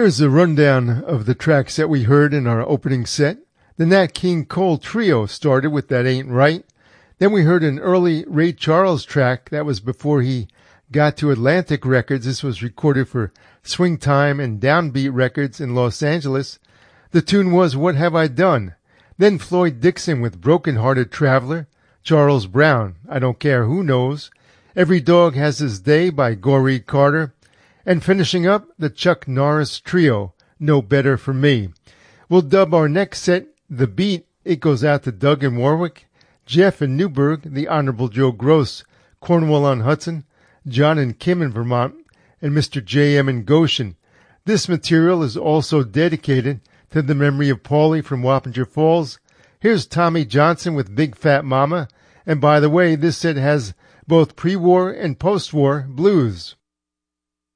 Here's a rundown of the tracks that we heard in our opening set. The Nat King Cole Trio started with That Ain't Right. Then we heard an early Ray Charles track that was before he got to Atlantic Records. This was recorded for Swing Time and Downbeat Records in Los Angeles. The tune was What Have I Done? Then Floyd Dixon with Broken Hearted Traveler. Charles Brown, I Don't Care Who Knows. Every Dog Has His Day by Goree Carter. And finishing up, the Chuck Norris Trio, No Better For Me. We'll dub our next set The Beat. It goes out to Doug in Warwick, Jeff in Newburgh, the Honorable Joe Gross, Cornwall-on-Hudson, John and Kim in Vermont, and Mr. J.M. in Goshen. This material is also dedicated to the memory of Paulie from Wappinger Falls. Here's Tommy Johnson with Big Fat Mama. And by the way, this set has both pre-war and post-war blues.